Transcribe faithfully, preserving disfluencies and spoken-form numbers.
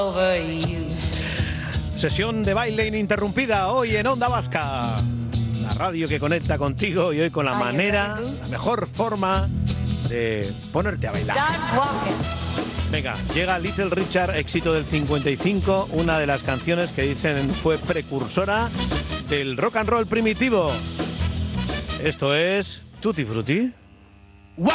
Sesión de baile ininterrumpida hoy en Onda Vasca, la radio que conecta contigo, y hoy con la manera, la mejor forma de ponerte a bailar. Venga, llega Little Richard, éxito del cincuenta y cinco, una de las canciones que dicen fue precursora del rock and roll primitivo. Esto es Tutti Frutti.